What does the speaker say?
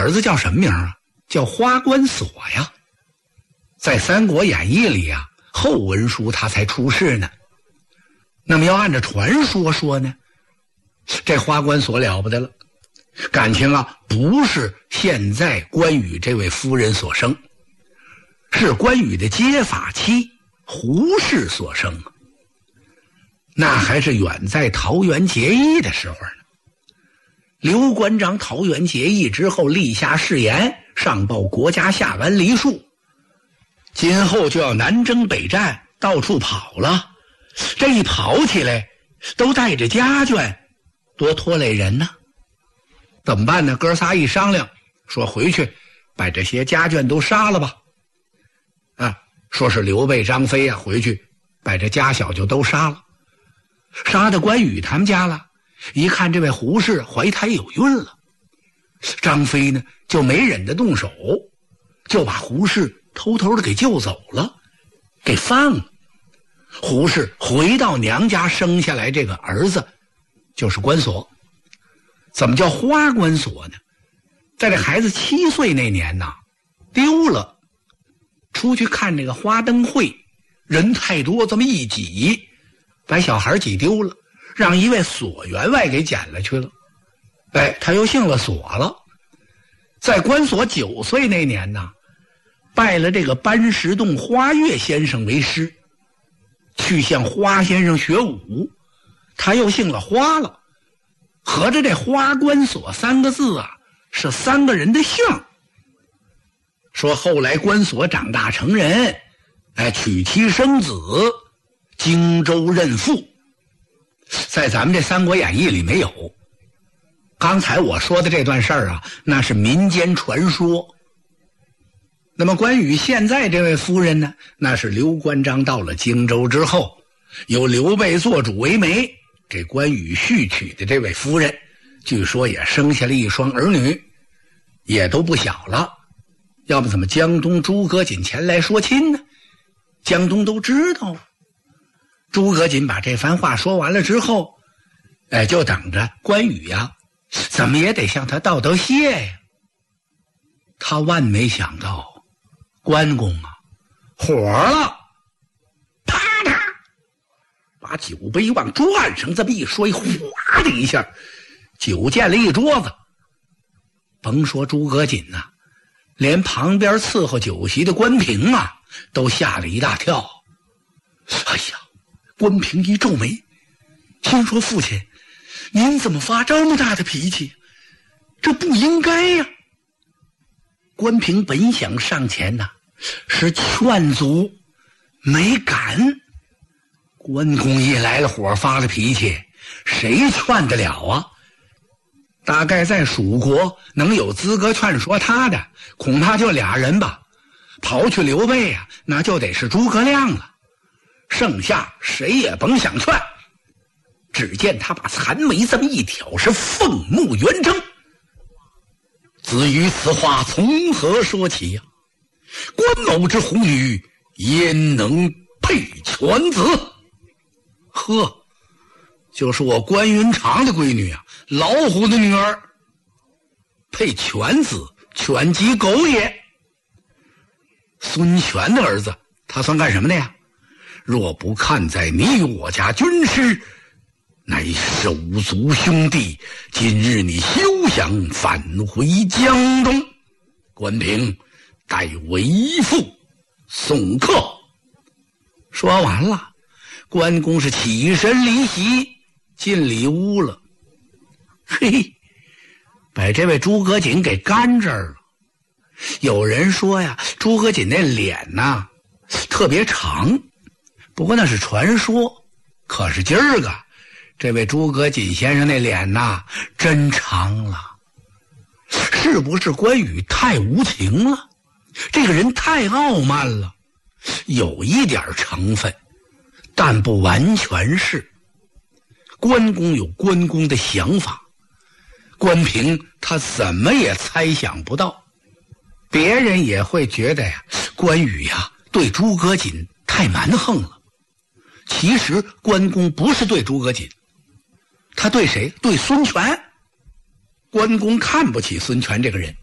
儿子叫什么名啊？叫花关索呀。在《三国演义》里啊，后文书他才出世呢。那么要按照传说说呢，这花关索了不得了，感情啊不是现在关羽这位夫人所生，是关羽的结发妻胡氏所生啊。那还是远在桃园结义的时候呢。刘关张桃园结义之后，立下誓言，上报国家下完黎庶，今后就要南征北战，到处跑了。这一跑起来都带着家眷，多拖累人呢。怎么办呢？哥仨一商量，说回去把这些家眷都杀了吧。说是刘备张飞啊，回去把这家小就都杀了，杀到关羽他们家了。一看这位胡氏怀胎有孕了，张飞呢就没忍得动手，就把胡氏偷偷的给救走了，给放了。胡氏回到娘家，生下来这个儿子就是关索。怎么叫花关索呢？在这孩子7岁那年呐，丢了，出去看这个花灯会，人太多，这么一挤，把小孩挤丢了，让一位索员外给捡了去了。他又姓了索了。在关索9岁那年呢，拜了这个班石洞花月先生为师，去向花先生学武，他又姓了花了。合着这花关索3个字啊，是3个人的姓。说后来关索长大成人，娶妻生子，荆州任父。在咱们这《三国演义》里没有。刚才我说的这段事儿啊，那是民间传说。那么关羽现在这位夫人呢，那是刘关张到了荆州之后，由刘备做主为媒，给关羽续娶的这位夫人，据说也生下了一双儿女，也都不小了。要不怎么江东诸葛瑾前来说亲呢？江东都知道。诸葛瑾把这番话说完了之后，就等着关羽呀，怎么也得向他道道谢呀。他万没想到，关公啊，火了，啪嗒，把酒杯往桌案上这么一摔，哗的一下，酒溅了一桌子。甭说诸葛瑾呐，连旁边伺候酒席的关平啊，都吓了一大跳。哎呀，关平一皱眉，听说父亲您怎么发这么大的脾气？这不应该呀。关平本想上前呐，是劝阻，没敢。关公一来了火，发了脾气，谁劝得了啊？大概在蜀国能有资格劝说他的，恐怕就俩人吧。刨去刘备啊，那就得是诸葛亮了。剩下谁也甭想劝。只见他把残眉这么一挑，是凤目圆睁。子于此话从何说起呀？关某之虎女，焉能配犬子？呵，就是我关云长的闺女啊，老虎的女儿，配犬子，犬即狗也。孙权的儿子，他算干什么的呀？若不看在你我家军师，乃手足兄弟，今日你休想返回江东。关平，待为父送客。说完了，关公是起身离席，进里屋了。嘿，把这位诸葛瑾给干这儿了。有人说呀，诸葛瑾那脸呐特别长，不过那是传说。可是今儿个这位诸葛瑾先生那脸呐真长了。是不是关羽太无情了？这个人太傲慢了？有一点成分，但不完全是。关公有关公的想法，关平他怎么也猜想不到。别人也会觉得呀，关羽呀对诸葛瑾太蛮横了。其实关公不是对诸葛瑾，他对谁？对孙权。关公看不起孙权这个人，